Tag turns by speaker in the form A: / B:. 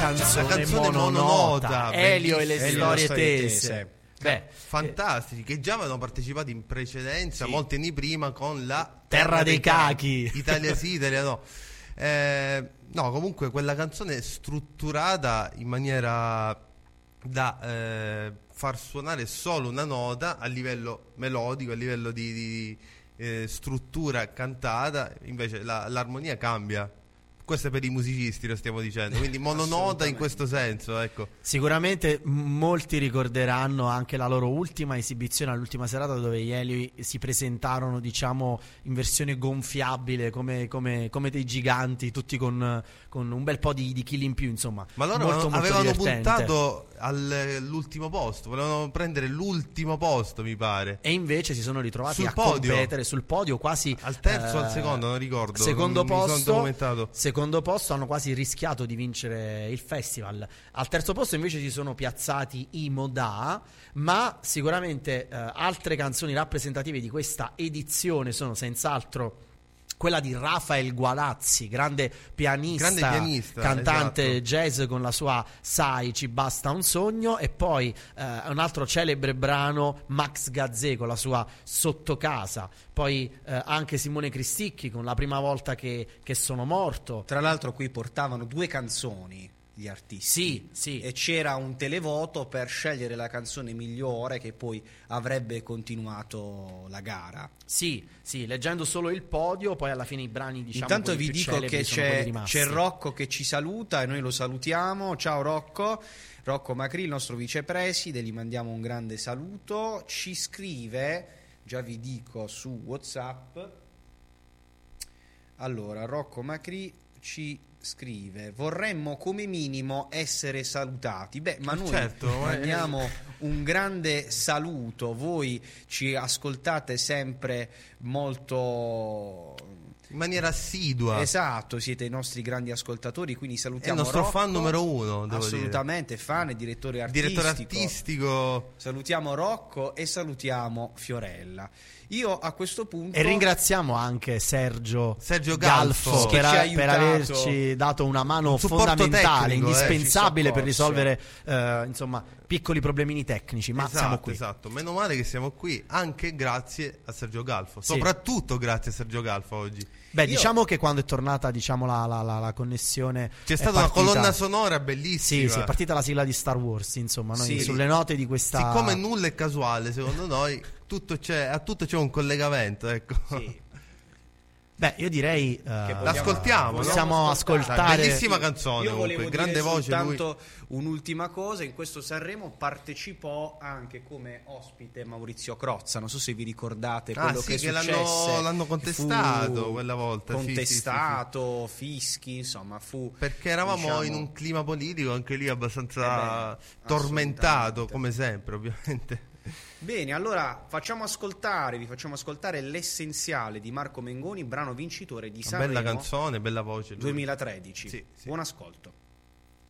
A: canzone mononota, Elio e le storie tese. Beh,
B: fantastici, che già avevano partecipato in precedenza, molti anni prima, con la
A: Terra dei Cachi.
B: Italia sì, Italia no. No, comunque quella canzone è strutturata in maniera da far suonare solo una nota a livello melodico, a livello di struttura cantata, invece l'armonia cambia. Questo è per i musicisti, lo stiamo dicendo, quindi mononota in questo senso, ecco.
A: Sicuramente molti ricorderanno anche la loro ultima esibizione all'ultima serata, dove gli Elio si presentarono, diciamo, in versione gonfiabile come dei giganti, tutti con un bel po' di chili in più, insomma.
B: Ma loro
A: molto
B: avevano
A: divertente.
B: puntato all'ultimo posto, volevano prendere l'ultimo posto, mi pare,
A: e invece si sono ritrovati
B: sul
A: a
B: podio,
A: competere sul podio, quasi
B: al terzo o al secondo, non ricordo,
A: secondo
B: posto,
A: secondo posto, hanno quasi rischiato di vincere il festival. Al terzo posto invece si sono piazzati i Modà, ma sicuramente altre canzoni rappresentative di questa edizione sono senz'altro quella di Rafael Gualazzi, grande pianista, cantante, esatto, jazz, con la sua Sai, ci basta un sogno, e poi un altro celebre brano, Max Gazzè con la sua Sottocasa, poi anche Simone Cristicchi con La prima volta che sono morto.
C: Tra l'altro qui portavano 2 canzoni gli artisti,
A: sì,
C: e c'era un televoto per scegliere la canzone migliore che poi avrebbe continuato la gara.
A: Sì, leggendo solo il podio, poi alla fine i brani, diciamo,
C: intanto vi dico che c'è Rocco che ci saluta e noi lo salutiamo. Ciao Rocco Macri, il nostro vicepreside, gli mandiamo un grande saluto. Ci scrive, già vi dico, su WhatsApp. Allora, Rocco Macri ci scrive: vorremmo come minimo essere salutati. Beh, ma noi mandiamo un grande saluto. Voi ci ascoltate sempre molto
B: in maniera assidua.
C: Esatto, siete i nostri grandi ascoltatori, quindi salutiamo.
B: È il nostro
C: Rocco,
B: fan numero 1, devo
C: assolutamente
B: dire.
C: Fan e direttore
B: artistico.
C: Salutiamo Rocco e salutiamo Fiorella. Io a questo punto,
A: e ringraziamo anche Sergio
B: Galfo
A: per averci dato una mano fondamentale, tecnico, indispensabile per risolvere insomma, piccoli problemini tecnici, ma siamo qui.
B: Esatto, meno male che siamo qui, anche grazie a Sergio Galfo, soprattutto grazie a Sergio Galfo oggi.
A: Beh, diciamo che quando è tornata, diciamo, la connessione,
B: c'è stata una colonna sonora bellissima.
A: Sì, è partita la sigla di Star Wars, insomma, noi sulle note di questa...
B: Siccome nulla è casuale, secondo noi, a tutto c'è un collegamento, ecco.
A: Sì. Beh, io direi
B: l'ascoltiamo,
A: possiamo ascoltare.
B: Bellissima canzone.
C: Io volevo
B: comunque, grande
C: dire
B: voce
C: soltanto un'ultima cosa. In questo Sanremo partecipò anche come ospite Maurizio Crozza. Non so se vi ricordate quello che successe.
B: L'hanno contestato quella volta.
C: Contestato, fischi, insomma, fu.
B: Perché eravamo in un clima politico anche lì abbastanza tormentato, come sempre, ovviamente.
C: Bene, allora vi facciamo ascoltare L'essenziale di Marco Mengoni, brano vincitore di Sanremo.
B: Bella canzone, bella voce.
C: 2013.
B: Sì.
C: Buon ascolto.